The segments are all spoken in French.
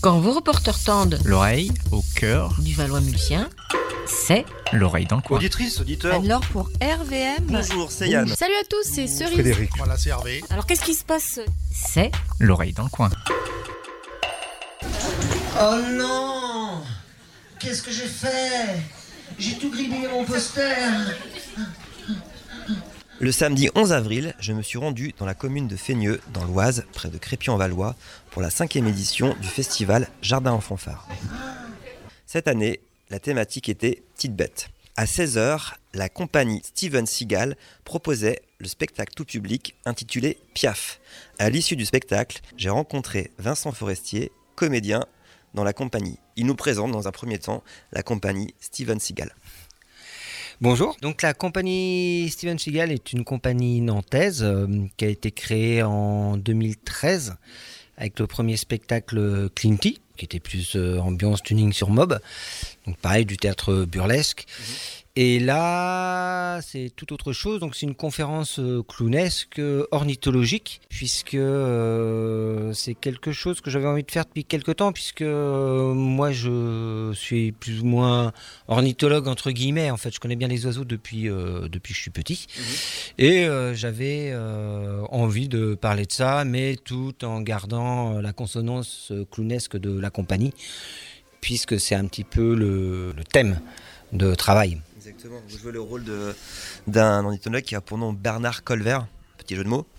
Quand vos reporters tendent l'oreille au cœur du Valois-Mulsien, c'est l'oreille dans le coin. Auditrice, auditeur. Alors pour RVM. Bonjour, c'est Yann. Salut à tous, c'est Cerise. Frédéric. Voilà, c'est Hervé. Alors qu'est-ce qui se passe? c'est L'oreille dans le coin. Oh non! Qu'est-ce que j'ai fait? J'ai tout gribouillé mon poster. Le samedi 11 avril, je me suis rendu dans la commune de Feigneux, dans l'Oise, près de Crépy-en-Valois, pour la 5e édition du festival Jardin en fanfare. Cette année, la thématique était Petite bête. À 16h, la compagnie Steven Seagal proposait le spectacle tout public intitulé Piaf. À l'issue du spectacle, j'ai rencontré Vincent Forestier, comédien dans la compagnie. Il nous présente dans un premier temps la compagnie Steven Seagal. Bonjour, donc la compagnie Steven Seagal est une compagnie nantaise qui a été créée en 2013 avec le premier spectacle Clinty, qui était plus ambiance tuning sur mob, donc pareil du théâtre burlesque. Et là, c'est tout autre chose. Donc, c'est une conférence clownesque, ornithologique, puisque c'est quelque chose que j'avais envie de faire depuis quelque temps, puisque moi, je suis plus ou moins ornithologue, entre guillemets. En fait, je connais bien les oiseaux depuis que je suis petit. Et j'avais envie de parler de ça, mais tout en gardant la consonance clownesque de la compagnie, puisque c'est un petit peu le thème de travail. Exactement, vous jouez le rôle d'un ornithologue qui a pour nom Bernard Colvert, petit jeu de mots.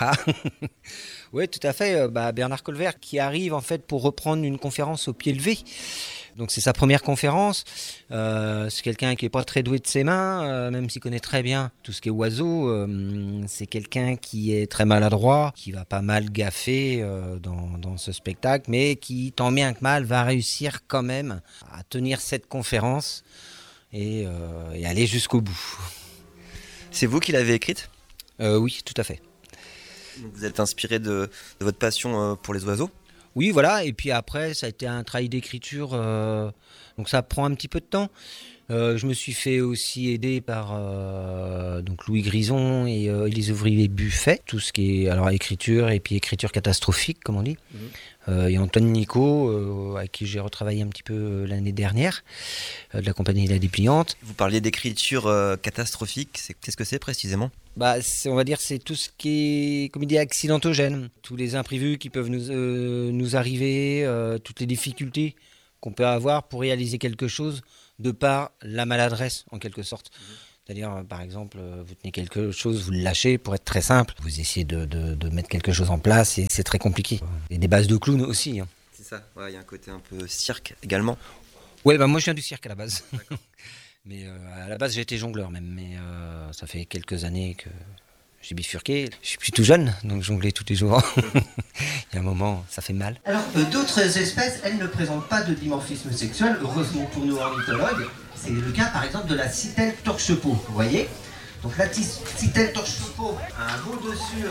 Oui, tout à fait. Bernard Colvert qui arrive en fait pour reprendre une conférence au pied levé. Donc c'est sa première conférence. C'est quelqu'un qui n'est pas très doué de ses mains, même s'il connaît très bien tout ce qui est oiseaux. C'est quelqu'un qui est très maladroit, qui va pas mal gaffer dans ce spectacle, mais qui, tant bien que mal, va réussir quand même à tenir cette conférence et aller jusqu'au bout. C'est vous qui l'avez écrite ? Oui, tout à fait. Donc vous êtes inspiré de votre passion pour les oiseaux ? Oui, voilà. Et puis après, ça a été un travail d'écriture. Donc ça prend un petit peu de temps. Je me suis fait aussi aider par donc Louis Grison et les ouvriers Buffet. Tout ce qui est alors écriture et puis écriture catastrophique, comme on dit. Et Antoine Nico, avec qui j'ai retravaillé un petit peu l'année dernière, de la compagnie La Dépliante. Vous parliez d'écriture catastrophique. Qu'est-ce que c'est précisément ? On va dire c'est tout ce qui est comédie accidentogène, tous les imprévus qui peuvent nous arriver, toutes les difficultés qu'on peut avoir pour réaliser quelque chose de par la maladresse en quelque sorte. C'est-à-dire par exemple vous tenez quelque chose, vous le lâchez pour être très simple, vous essayez de mettre quelque chose en place et c'est très compliqué. Et des bases de clown aussi. Hein. C'est ça, il y a un côté un peu cirque également. Oui, moi je viens du cirque à la base. Mais à la base, j'ai été jongleur même, mais ça fait quelques années que j'ai bifurqué. Je suis plus tout jeune, donc jongler tous les jours. Il y a un moment, ça fait mal. Alors, d'autres espèces, elles ne présentent pas de dimorphisme sexuel, heureusement pour nous ornithologues. C'est le cas, par exemple, de la citelle torche-peau, vous voyez ? Donc la citelle torche-peau a un beau dessus...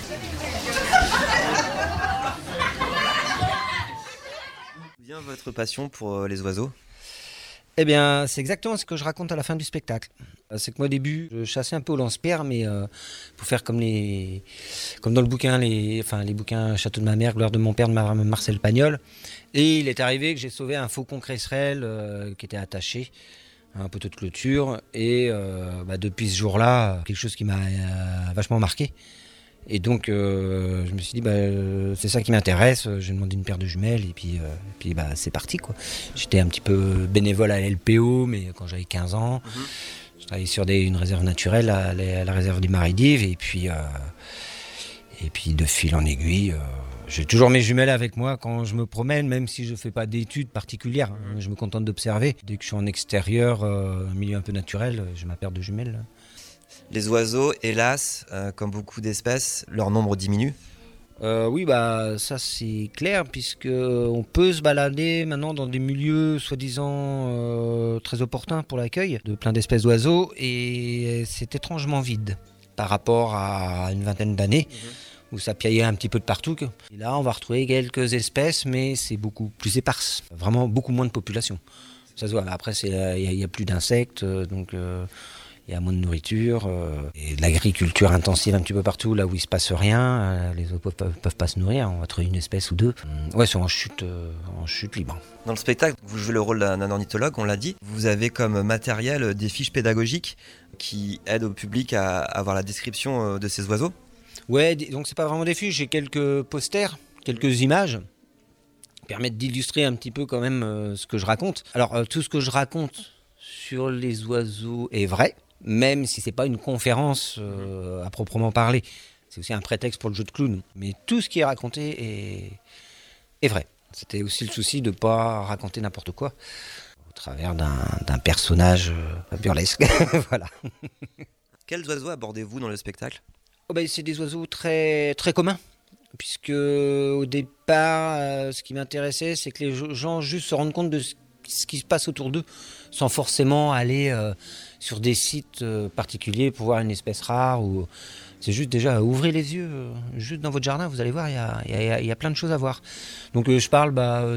D'où vient votre passion pour les oiseaux ? Eh bien, c'est exactement ce que je raconte à la fin du spectacle. C'est que moi, au début, je chassais un peu au lance-pierre, mais pour faire comme dans le bouquin, les bouquins Château de ma mère, Gloire de mon père, de Marcel Pagnol. Et il est arrivé que j'ai sauvé un faucon cresserelle qui était attaché à un poteau de clôture. Et depuis ce jour-là, quelque chose qui m'a vachement marqué. Et donc, je me suis dit, c'est ça qui m'intéresse. J'ai demandé une paire de jumelles et puis c'est parti, quoi. J'étais un petit peu bénévole à l'LPO, mais quand j'avais 15 ans, je travaillais sur une réserve naturelle, à la réserve des Maridives. Et puis de fil en aiguille, j'ai toujours mes jumelles avec moi quand je me promène, même si je ne fais pas d'études particulières. Je me contente d'observer. Dès que je suis en extérieur, un milieu un peu naturel, j'ai ma paire de jumelles. Les oiseaux, hélas, comme beaucoup d'espèces, leur nombre diminue. Oui, ça c'est clair, puisqu'on peut se balader maintenant dans des milieux soi-disant très opportuns pour l'accueil de plein d'espèces d'oiseaux, et c'est étrangement vide par rapport à une vingtaine d'années où ça piaillait un petit peu de partout. Et là, on va retrouver quelques espèces, mais c'est beaucoup plus éparse, vraiment beaucoup moins de population. Ça se voit, après il n'y a plus d'insectes, donc... Il y a moins de nourriture, et de l'agriculture intensive un petit peu partout, là où il se passe rien, les oiseaux peuvent pas se nourrir, on va trouver une espèce ou deux. Ouais, sont en chute libre. Dans le spectacle, vous jouez le rôle d'un ornithologue, on l'a dit. Vous avez comme matériel des fiches pédagogiques qui aident au public à avoir la description de ces oiseaux. Ouais, donc c'est pas vraiment des fiches, j'ai quelques posters, quelques images qui permettent d'illustrer un petit peu quand même ce que je raconte. Alors tout ce que je raconte sur les oiseaux est vrai, même si c'est pas une conférence à proprement parler. C'est aussi un prétexte pour le jeu de clown. Mais tout ce qui est raconté est vrai. C'était aussi le souci de ne pas raconter n'importe quoi au travers d'un personnage burlesque. Voilà. Quels oiseaux abordez-vous dans le spectacle ? C'est des oiseaux très, très communs. Puisque au départ, ce qui m'intéressait, c'est que les gens juste se rendent compte de ce qui se passe autour d'eux, sans forcément aller sur des sites particuliers pour voir une espèce rare. C'est juste déjà ouvrir les yeux, juste dans votre jardin, vous allez voir, il y a plein de choses à voir. Donc je parle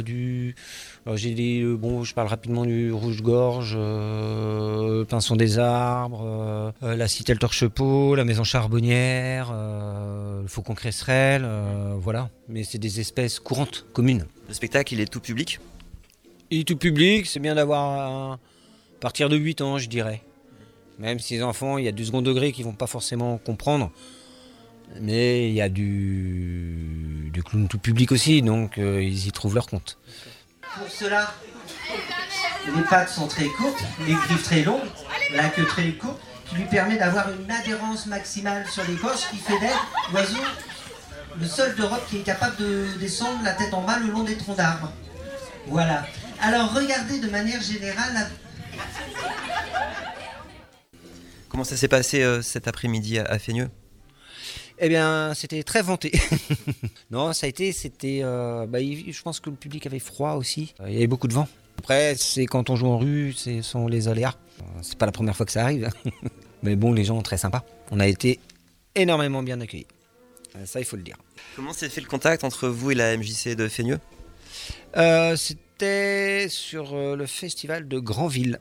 je parle rapidement du rouge-gorge, pinson des arbres, la citelle torche-peau, la maison charbonnière, le faucon cresserelle, voilà. Mais c'est des espèces courantes, communes. Le spectacle, il est tout public ? Il est tout public, c'est bien d'avoir à partir de 8 ans, je dirais. Même si les enfants, il y a du second degré qui ne vont pas forcément comprendre. Mais il y a du clown tout public aussi, donc ils y trouvent leur compte. Pour cela, les pattes sont très courtes, les griffes très longues, la queue très courte, qui lui permet d'avoir une adhérence maximale sur l'écorce, qui fait d'être l'oiseau le seul d'Europe qui est capable de descendre la tête en bas le long des troncs d'arbres. Voilà. Alors regardez de manière générale... Comment ça s'est passé cet après-midi à Feigneux ? Eh bien, c'était très vanté. Non, je pense que le public avait froid aussi. Il y avait beaucoup de vent. Après, c'est quand on joue en rue, ce sont les aléas. C'est pas la première fois que ça arrive. Mais bon, les gens sont très sympas. On a été énormément bien accueillis. Ça, il faut le dire. Comment s'est fait le contact entre vous et la MJC de Feigneux ? C'était sur le festival de Granville,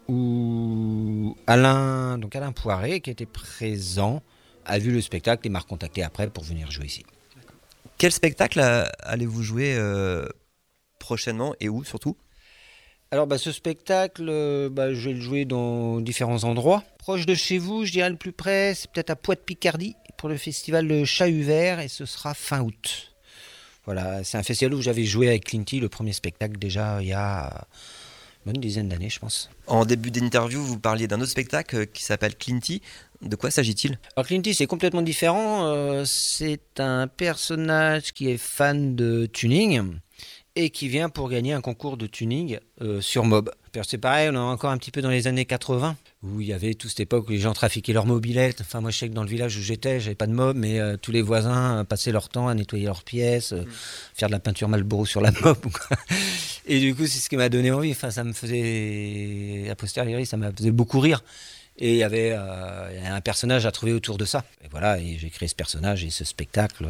où Alain Poiré, qui était présent, a vu le spectacle et m'a recontacté après pour venir jouer ici. Quel spectacle allez-vous jouer prochainement et où surtout ? Alors ce spectacle, je vais le jouer dans différents endroits. Proche de chez vous, je dirais le plus près, c'est peut-être à Poix-de-Picardie pour le festival de Chat-Huvert et ce sera fin août. Voilà, c'est un festival où j'avais joué avec Clinty, le premier spectacle déjà il y a une dizaine d'années, je pense. En début d'interview, vous parliez d'un autre spectacle qui s'appelle Clinty. De quoi s'agit-il ? Alors Clinty, c'est complètement différent. C'est un personnage qui est fan de tuning et qui vient pour gagner un concours de tuning sur Mob. C'est pareil, on est encore un petit peu dans les années 80, où il y avait toute cette époque où les gens trafiquaient leurs mobylettes. Enfin, moi, je sais que dans le village où j'avais pas de Mob, mais tous les voisins passaient leur temps à nettoyer leurs pièces, faire de la peinture Marlboro sur la Mob. Et du coup, c'est ce qui m'a donné envie. Enfin, ça me faisait, a posteriori, ça m'a faisait beaucoup rire. Et il y avait un personnage à trouver autour de ça. Et voilà, et j'ai créé ce personnage et ce spectacle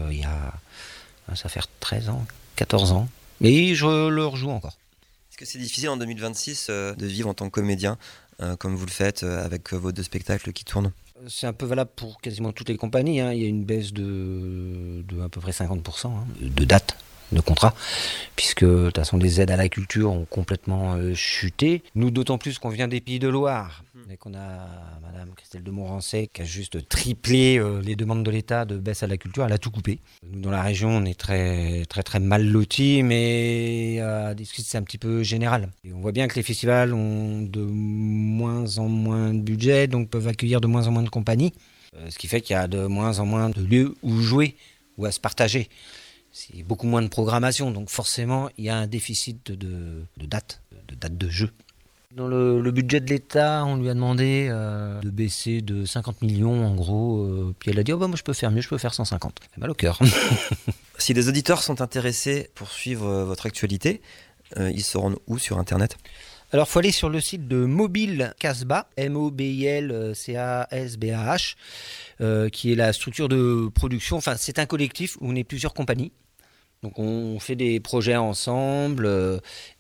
ça fait 13 ans, 14 ans. Mais je le rejoue encore. Est-ce que c'est difficile en 2026 de vivre en tant que comédien, comme vous le faites, avec vos 2 spectacles qui tournent ? C'est un peu valable pour quasiment toutes les compagnies. Il y a une baisse de à peu près 50% de dates de contrat, puisque de toute façon les aides à la culture ont complètement chuté. Nous, d'autant plus qu'on vient des Pays de Loire, et qu'on a Madame Christelle de Montrancet qui a juste triplé les demandes de l'État de baisse à la culture, elle a tout coupé. Nous, dans la région, on est très très très mal lotis, mais c'est un petit peu général. Et on voit bien que les festivals ont de moins en moins de budget, donc peuvent accueillir de moins en moins de compagnies, ce qui fait qu'il y a de moins en moins de lieux où jouer ou à se partager. C'est beaucoup moins de programmation, donc forcément, il y a un déficit de dates de jeu. Dans le budget de l'État, on lui a demandé de baisser de 50 millions, en gros. Puis elle a dit, moi je peux faire mieux, je peux faire 150. Ça fait mal au cœur. Si des auditeurs sont intéressés pour suivre votre actualité, ils se rendent où sur Internet ? Alors, il faut aller sur le site de Mobile Casbah, MOBIL CASBAH, qui est la structure de production. Enfin, c'est un collectif où on est plusieurs compagnies. Donc, on fait des projets ensemble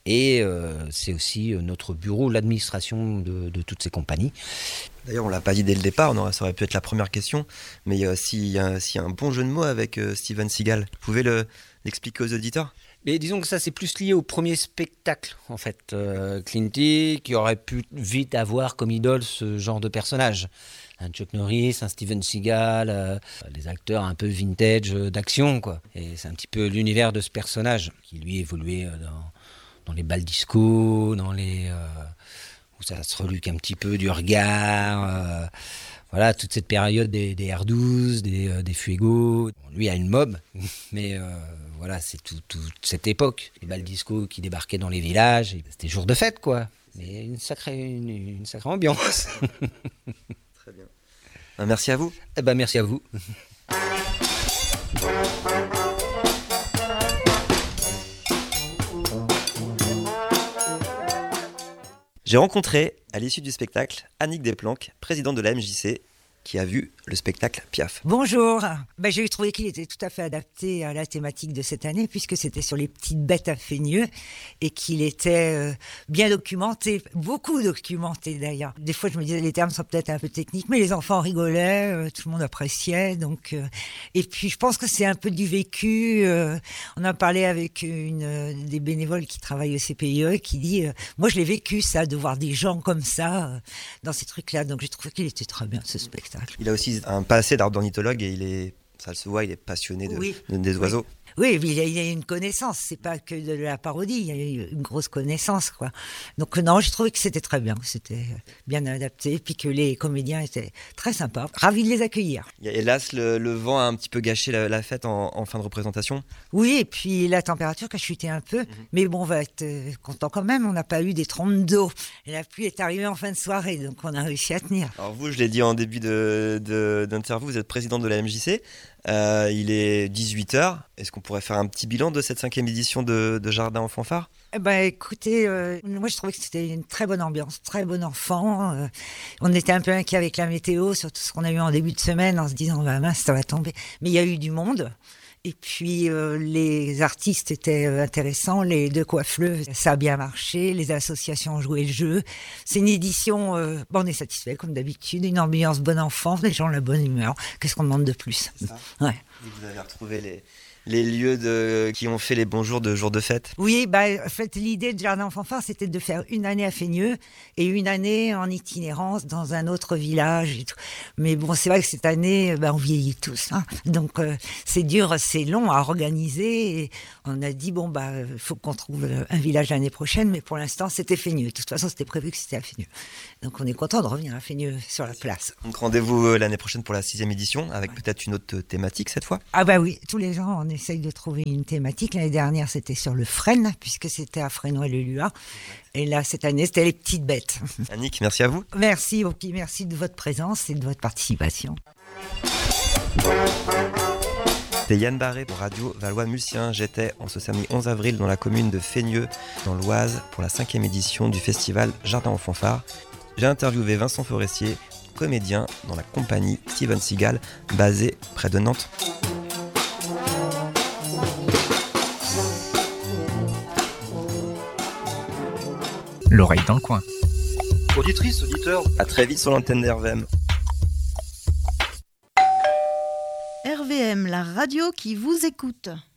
Et c'est aussi notre bureau, l'administration de toutes ces compagnies. D'ailleurs, on l'a pas dit dès le départ, ça aurait pu être la première question, mais s'il y a un bon jeu de mots avec Steven Seagal, vous pouvez l'expliquer aux auditeurs ? Mais disons que ça, c'est plus lié au premier spectacle, en fait. Clint Eastwood, qui aurait pu vite avoir comme idole ce genre de personnage. Un Chuck Norris, un Steven Seagal, des acteurs un peu vintage d'action, quoi. Et c'est un petit peu l'univers de ce personnage qui, lui, évoluait dans les bals disco, dans les... où ça se reluque un petit peu du regard... Voilà, toute cette période des R12, des Fuego. Lui a une mob, mais voilà, c'est toute cette époque. Les balles disco qui débarquaient dans les villages. C'était jour de fête, quoi. Mais une sacrée ambiance. Très bien. Merci à vous. Merci à vous. J'ai rencontré, à l'issue du spectacle, Annick Desplanques, présidente de la MJC, qui a vu le spectacle Piaf. Bonjour. J'ai trouvé qu'il était tout à fait adapté à la thématique de cette année, puisque c'était sur les petites bêtes à Fénieux et qu'il était bien documenté, beaucoup documenté d'ailleurs. Des fois, je me disais les termes sont peut-être un peu techniques, mais les enfants rigolaient, tout le monde appréciait. Donc, et puis, je pense que c'est un peu du vécu. On a parlé avec une des bénévoles qui travaille au CPIE, qui dit moi, je l'ai vécu ça, de voir des gens comme ça dans ces trucs-là. Donc, j'ai trouvé qu'il était très bien ce spectacle. Il a aussi un passé d'ornithologue et ça se voit, il est passionné des oiseaux. Oui, mais il y a une connaissance, c'est pas que de la parodie, il y a une grosse connaissance, quoi. Donc non, j'ai trouvé que c'était très bien, que c'était bien adapté, puis que les comédiens étaient très sympas, ravis de les accueillir. Hélas, le vent a un petit peu gâché la fête en fin de représentation. Oui, et puis la température qui a chuté un peu, mais bon, on va être content quand même, on n'a pas eu des trompes d'eau. Et la pluie est arrivée en fin de soirée, donc on a réussi à tenir. Alors vous, je l'ai dit en début d'interview, vous êtes présidente de la MJC. Il est 18h. Est-ce qu'on pourrait faire un petit bilan de cette 5e édition de Jardin en fanfare ? Écoutez, moi je trouvais que c'était une très bonne ambiance, très bon enfant. On était un peu inquiets avec la météo, surtout ce qu'on a eu en début de semaine, en se disant mince, ça va tomber. Mais il y a eu du monde. Et puis les artistes étaient intéressants, les deux coiffeuses, ça a bien marché, les associations ont joué le jeu. C'est une édition, on est satisfait comme d'habitude, une ambiance bon enfant, les gens ont la bonne humeur. Qu'est-ce qu'on demande de plus ? C'est ça. Ouais. Vous avez retrouvé les lieux qui ont fait les bons jours de fête. Oui, en fait, l'idée de Jardin en fanfare, c'était de faire une année à Fénieux et une année en itinérance dans un autre village et tout. Mais bon, c'est vrai que cette année, on vieillit tous, hein. Donc c'est dur, c'est long à organiser. Et on a dit faut qu'on trouve un village l'année prochaine, mais pour l'instant, c'était Fénieux. De toute façon, c'était prévu que c'était à Fénieux. Donc on est content de revenir à Fénieux sur la place. Donc rendez-vous l'année prochaine pour la 6e édition avec peut-être une autre thématique cette fois. Ah oui, tous les ans on essaye de trouver une thématique. L'année dernière c'était sur le frêne, puisque c'était à Fresnoy-le-Luat. Et là cette année c'était les petites bêtes. Annick, merci à vous. Merci de votre présence et de votre participation. C'était Yann Barré pour Radio Valois-Mulcien. J'étais en ce samedi 11 avril dans la commune de Fénieux, dans l'Oise, pour la 5e édition du festival Jardin en fanfare. J'ai interviewé Vincent Forestier, comédien dans la compagnie Steven Seagal, basée près de Nantes. L'oreille dans le coin. Auditrice, auditeur. À très vite sur l'antenne d'RVM. RVM, la radio qui vous écoute.